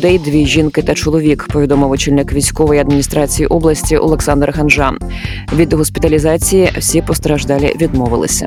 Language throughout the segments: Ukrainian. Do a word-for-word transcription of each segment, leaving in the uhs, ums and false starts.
людей, дві жінки та чоловік, повідомив очільник військової адміністрації області Олександр Ганжа. Від госпіталізації всі постраждалі відмовилися.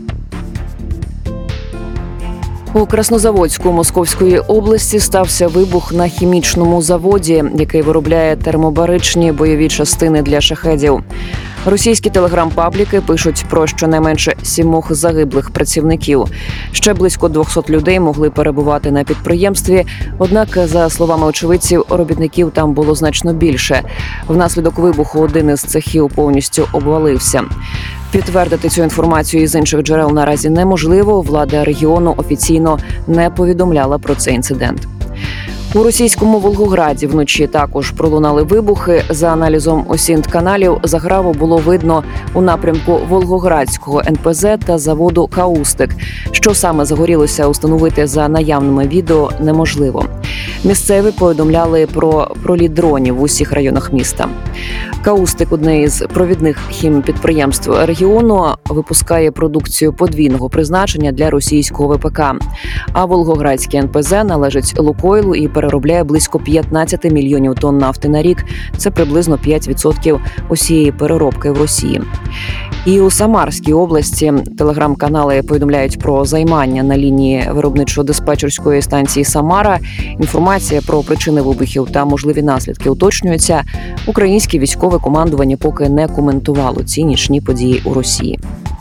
У Краснозаводську Московської області стався вибух на хімічному заводі, який виробляє термобаричні бойові частини для шахедів. Російські телеграм-пабліки пишуть про щонайменше сімох загиблих працівників. Ще близько двохсот людей могли перебувати на підприємстві, однак, за словами очевидців, робітників там було значно більше. Внаслідок вибуху один із цехів повністю обвалився. Підтвердити цю інформацію із інших джерел наразі неможливо. Влада регіону офіційно не повідомляла про цей інцидент. У російському Волгограді вночі також пролунали вибухи. За аналізом осінт-каналів, заграву було видно у напрямку Волгоградського ен пе зет та заводу «Каустик». Що саме загорілося, установити за наявними відео неможливо. Місцеві повідомляли про проліт дронів в усіх районах міста. «Каустик» – одне із провідних хімпідприємств регіону, випускає продукцію подвійного призначення для російського ве пе ка. А Волгоградський ен пе зет належить «Лукойлу» і переробляє близько п'ятнадцять мільйонів тонн нафти на рік. Це приблизно п'ять відсотків усієї переробки в Росії. І у Самарській області телеграм-канали повідомляють про займання на лінії виробничо-диспетчерської станції «Самара». Інформація про причини вибухів та можливі наслідки уточнюється. Українське військове командування поки не коментувало ці нічні події у Росії.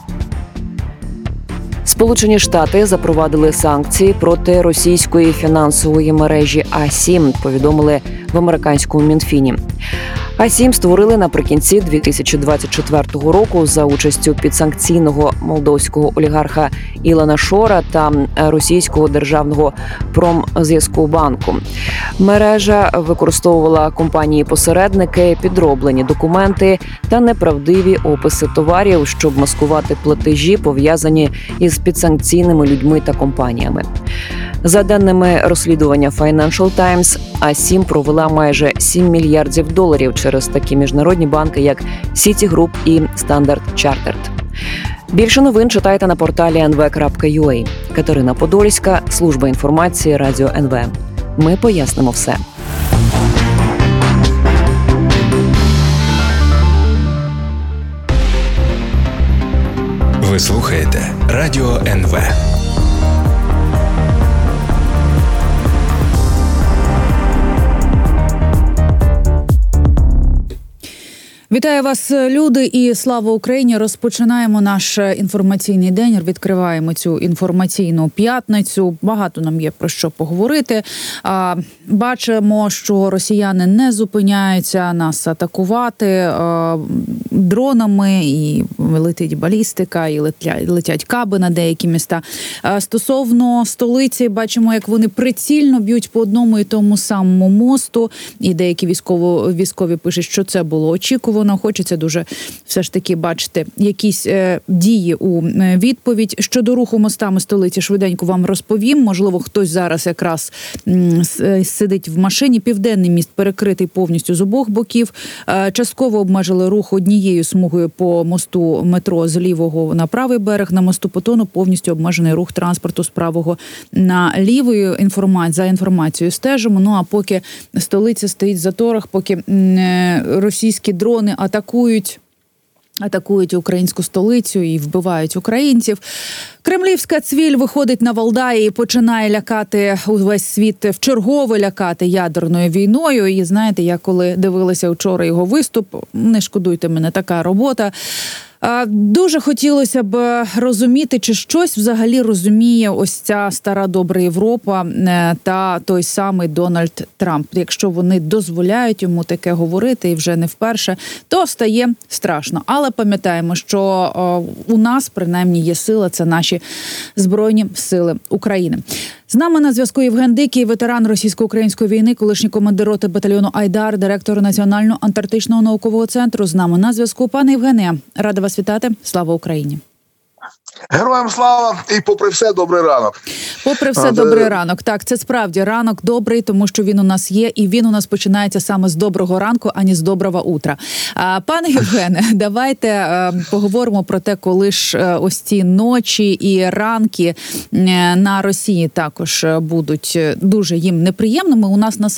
Сполучені Штати запровадили санкції проти російської фінансової мережі а сім, повідомили в американському Мінфіні. а сім створили наприкінці дві тисячі двадцять четвертого року за участю підсанкційного молдовського олігарха Ілона Шора та російського державного промзв'язкобанку. Мережа використовувала компанії-посередники, підроблені документи та неправдиві описи товарів, щоб маскувати платежі, пов'язані із підсанкційними людьми та компаніями. За даними розслідування Financial Times, а сім провела майже сім мільярдів доларів через такі міжнародні банки, як Citigroup і Standard Chartered. Більше новин читайте на порталі ен ве крапка ю а. Катерина Подольська, служба інформації Радіо ен ве. Ми пояснимо все. Ви слухаєте Радіо ен ве. Вітаю вас, люди, і слава Україні! Розпочинаємо наш інформаційний день, відкриваємо цю інформаційну п'ятницю. Багато нам є про що поговорити. Бачимо, що росіяни не зупиняються нас атакувати дронами, і летить балістика, і летять каби на деякі міста. Стосовно столиці, бачимо, як вони прицільно б'ють по одному і тому самому мосту, і деякі військові, військові пишуть, що це було очікувано. Хочеться дуже все ж таки бачити якісь е, дії у відповідь. Щодо руху мостами столиці швиденько вам розповім. Можливо, хтось зараз якраз м, сидить в машині. Південний міст перекритий повністю з обох боків. Е, частково обмежили рух однією смугою по мосту метро з лівого на правий берег. На мосту Потону повністю обмежений рух транспорту з правого на лівою. Інформацію, за інформацією стежимо. Ну а поки столиця стоїть в заторах, поки м, російські дрони атакують, атакують українську столицю і вбивають українців. Кремлівська цвіль виходить на Валдаї і починає лякати увесь світ, вчергове лякати ядерною війною. І знаєте, я коли дивилася вчора його виступ, не шкодуйте мене, така робота. Дуже хотілося б розуміти, чи щось взагалі розуміє ось ця стара добра Європа та той самий Дональд Трамп. Якщо вони дозволяють йому таке говорити, і вже не вперше, то стає страшно. Але пам'ятаємо, що у нас, принаймні, є сила, це наші Збройні Сили України. З нами на зв'язку Євген Дикий, ветеран російсько-української війни, колишній командир роти батальйону «Айдар», директор Національного антарктичного наукового центру. З нами на зв'язку. Пане Євгене, рада вас вітати. Слава Україні! Героям слава і попри все добрий ранок. Попри все а, добрий де... ранок. Так, це справді ранок добрий, тому що він у нас є, і він у нас починається саме з доброго ранку, а не з доброго утра. А, пане Євгене, давайте а, поговоримо про те, коли ж а, ось ці ночі і ранки а, на Росії також будуть дуже їм неприємними. У нас